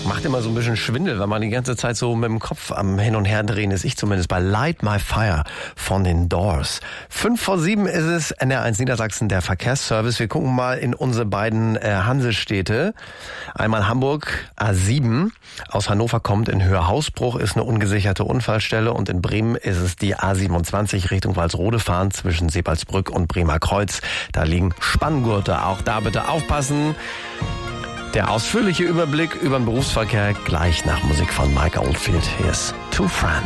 Macht immer so ein bisschen Schwindel, weil man die ganze Zeit so mit dem Kopf am Hin- und Herdrehen ist. Ich zumindest bei Light My Fire von den Doors. 5:05 ist es, NR1 Niedersachsen, der Verkehrsservice. Wir gucken mal in unsere beiden Hansestädte. Einmal Hamburg, A7. Aus Hannover kommt in Höhe Hausbruch, ist eine ungesicherte Unfallstelle. Und in Bremen ist es die A27 Richtung Walsrode fahren zwischen Sebalsbrück und Bremer Kreuz. Da liegen Spanngurte. Auch da bitte aufpassen. Der ausführliche Überblick über den Berufsverkehr gleich nach Musik von Mike Oldfield. Hier ist Two Friends.